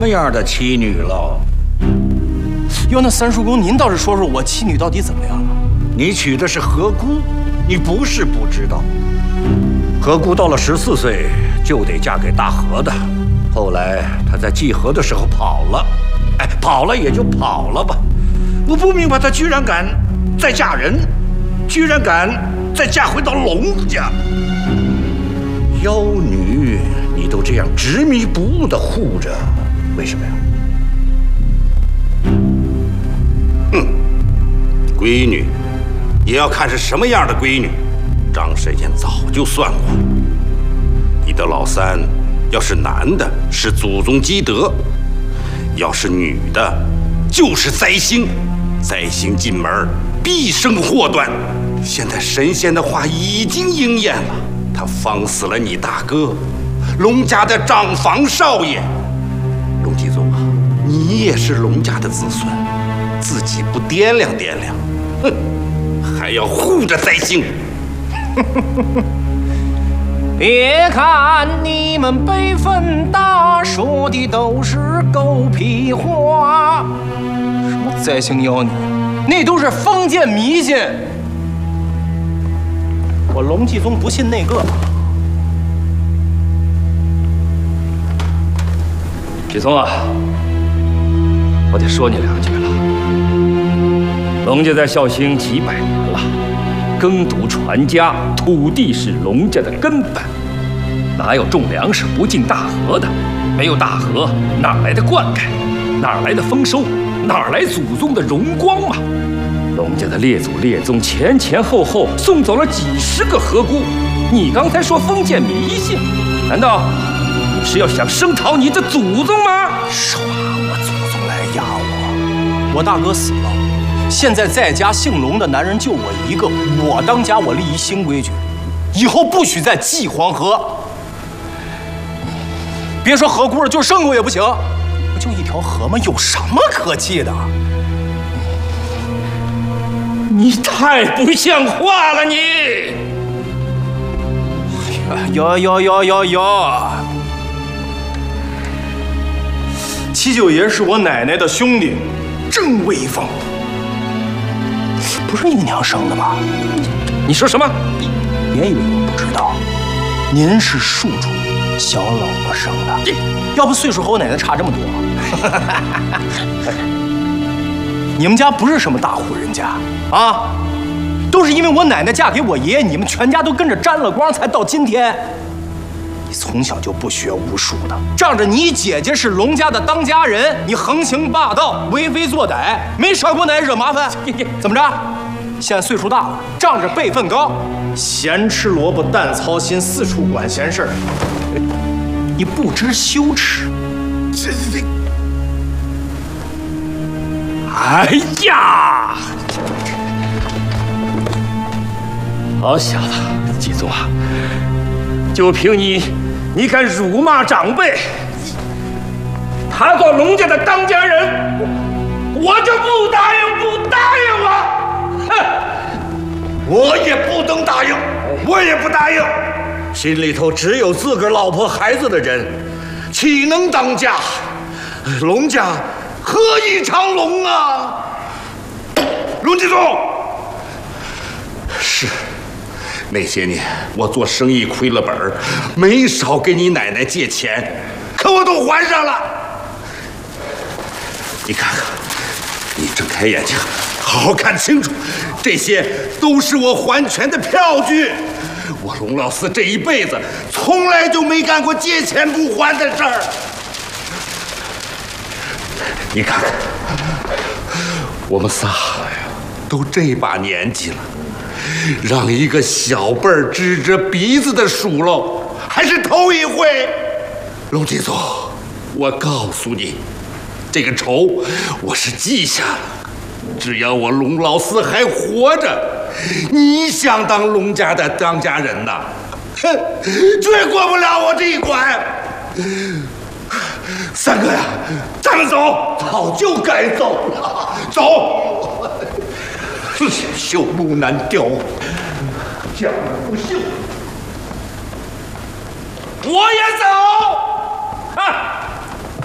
什么样的妻女了？ 哟，那三叔公，您倒是说说我妻女到底怎么样了？ 你娶的是何姑，你不是不知道。何姑到了14岁就得嫁给大和的，后来她在济河的时候跑了，跑了也就跑了吧。我不明白她居然敢再嫁人，居然敢再嫁回到龙家。妖女，你都这样执迷不悟地护着，为什么呀？ 闺女，也要看是什么样的闺女。张神仙早就算过，你的老三要是男的，是祖宗积德；要是女的，就是灾星。灾星进门，必生祸端。现在神仙的话已经应验了，他方死了你大哥，龙家的长房少爷。龙继宗啊，你也是龙家的子孙，自己不掂量掂量，哼，还要护着灾星。 别看你们辈分大，说的都是狗屁话。什么灾星妖女，那都是封建迷信。我龙继宗不信那个。 继宗啊，我得说你两句了。龙家在孝兴几百年了，耕读传家，土地是龙家的根本，哪有种粮食不进大河的？没有大河，哪来的灌溉？哪来的丰收？哪来祖宗的荣光嘛？龙家的列祖列宗前前后后送走了几10个河姑，你刚才说封建迷信，难道你是要想声讨你的祖宗吗？ 少拿我祖宗来压我！我大哥死了，现在在家姓龙的男人就我一个，我当家，我立一新规矩，以后不许再忌黄河。别说河姑了，就剩过也不行。不就一条河吗？有什么可忌的？ 你太不像话了，你！ 有！七九爷是我奶奶的兄弟，真威风。不是姨娘生的吗？ 你说什么？ 别以为我不知道，您是庶出，小老婆生的。要不岁数和我奶奶差这么多。你们家不是什么大户人家啊，都是因为我奶奶嫁给我爷爷，你们全家都跟着沾了光，才到今天。你从小就不学无术的，仗着你姐姐是龙家的当家人，你横行霸道、为非作歹，没少给我奶奶惹麻烦。怎么着？现在岁数大了，仗着辈分高，闲吃萝卜淡操心，四处管闲事儿。你不知羞耻。这。 哎呀！好小子，继宗啊！就凭你敢辱骂长辈，他做龙家的当家人，我就不答应我！哼！ 我也不能答应，我也不答应。心里头只有自个儿老婆孩子的人，岂能当家？龙家何以长龙啊？龙继宗，是那些年我做生意亏了本儿，没少给你奶奶借钱，可我都还上了。你看看，你睁开眼睛，好好看清楚，这些都是我还钱的票据。我龙老四这一辈子从来就没干过借钱不还的事儿。你看看，我们仨都这把年纪了，让一个小辈儿指着鼻子的数落，还是头一回。龙继宗，我告诉你，这个仇我是记下了。只要我龙老四还活着，你想当龙家的当家人呐，哼，绝过不了我这一关。三哥呀，咱们走，早就该走了，走。朽木难雕，讲不秀。 我也走。